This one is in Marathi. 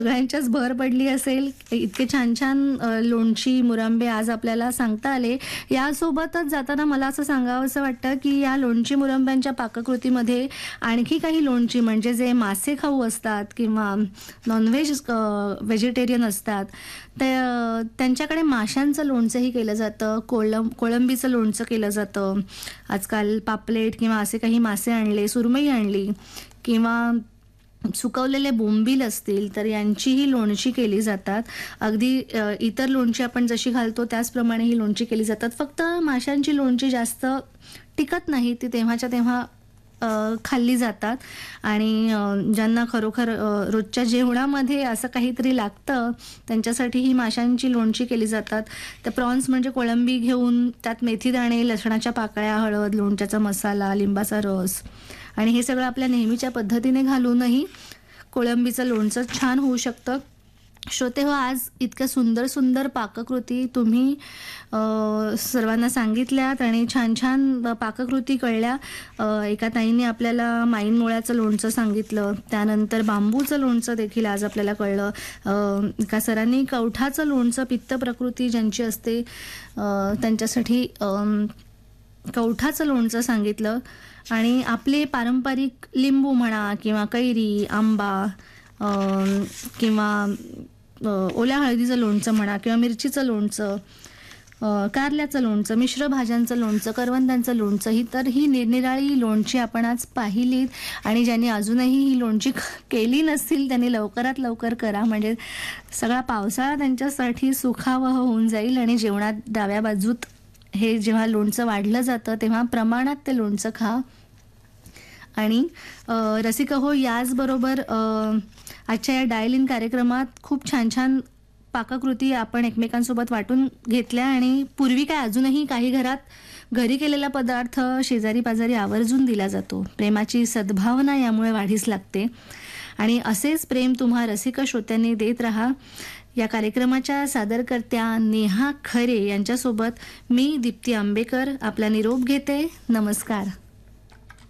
सगळ्यांच्याच भर पडली असेल. इतके छान-छान लोणची, मुरंबे आज आपल्याला सांगता आले. यासोबतच जाताना मला असं सांगावसं वाटतं, की या लोणची मुरंब्यांच्या पाककृतीमध्ये आणखी काही लोणची म्हणजे जे मासे खाऊ असतात किंवा नॉनव्हेज व्हेजिटेरियन असतात, ते त्यांच्याकडे माशांचं लोणचंही केलं जातं, कोळंबीचं लोणचं केलं जातं. आजकाल पापलेट किंवा असे काही मासे आणले, सुरमई आणली किंवा सुकवलेले बोंबील असतील तर यांचीही लोणची केली जातात. अगदी इतर लोणची आपण जशी घालतो त्याचप्रमाणे ही लोणची केली जातात. फक्त माशांची लोणची जास्त टिकत नाही, ती तेव्हाच्या तेव्हा खाल्ली जातात आणि ज्यांना खरोखर रोजच्या जेवणामध्ये असं काहीतरी लागतं त्यांच्यासाठी ही माशांची लोणची केली जातात. तर प्रॉन्स म्हणजे कोळंबी घेऊन त्यात मेथीदाणे, लसणाच्या पाकळ्या, हळद, लोणच्याचा मसाला, लिंबाचा रस आणि हे सगळं आपल्या नेहमीच्या पद्धतीने घालूनही कोळंबीचं लोणचं छान होऊ शकतं. श्रोतेहो, आज इतक्या सुंदर सुंदर पाककृती तुम्ही सर्वांना सांगितल्यात आणि छान छान पाककृती कळल्या. एका ताईंनी आपल्याला माईन मुळ्याचं लोणचं सांगितलं, त्यानंतर बांबूचं लोणचं देखील आज आपल्याला कळलं. एका सरांनी कवठाचं लोणचं, पित्त प्रकृती ज्यांची असते त्यांच्यासाठी कवठाचं लोणचं सांगितलं आणि आपले पारंपरिक लिंबू म्हणा किंवा कैरी, आंबा किंवा ओल्या हळदीचं लोणचं म्हणा किंवा मिरचीचं लोणचं, कारल्याचं लोणचं, मिश्र भाज्यांचं लोणचं, करवंदांचं लोणचं, ही निरनिराळी लोणची आपण आज पाहिलीत आणि ज्यांनी अजूनही ही लोणची केली नसतील त्यांनी लवकरात लवकर करा, म्हणजे सगळा पावसाळा त्यांच्यासाठी सुखावह होऊन जाईल आणि जेवणात डाव्या बाजूत हे जेव्हा लोणचं वाढलं जातं तेव्हा प्रमाणात ते लोणचं खा. आणि रसिका हो, याचबरोबर आजच्या या डायल इन कार्यक्रमात खूप छान छान पाककृती आपण एकमेकांसोबत वाटून घेतल्या आणि पूर्वी काय अजूनही काही घरात घरी केलेला पदार्थ शेजारी पाजारी आवर्जून दिला जातो. प्रेमाची सद्भावना यामुळे वाढीस लागते आणि असेच प्रेम तुम्हा रसिक श्रोत्यांनी देत राहा. या कार्यक्रमाच्या सादरकर्त्या नेहा खरे यांच्यासोबत मी दीप्ती आंबेकर आपला निरोप घेते. नमस्कार.